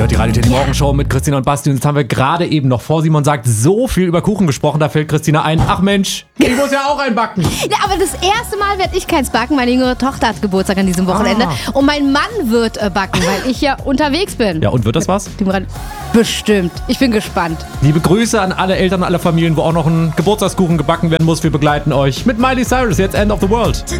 Ihr hört die Radio Teddy Morgenshow mit Christina und Basti. Und jetzt haben wir gerade eben noch, vor Simon sagt, so viel über Kuchen gesprochen. Da fällt Christina ein, ach Mensch, ich muss ja auch einen backen. Ja, aber das erste Mal werde ich keins backen. Meine jüngere Tochter hat Geburtstag an diesem Wochenende. Und mein Mann wird backen, weil ich ja unterwegs bin. Ja, und wird das was? Bestimmt. Ich bin gespannt. Liebe Grüße an alle Eltern, alle Familien, wo auch noch ein Geburtstagskuchen gebacken werden muss. Wir begleiten euch mit Miley Cyrus, jetzt End of the World.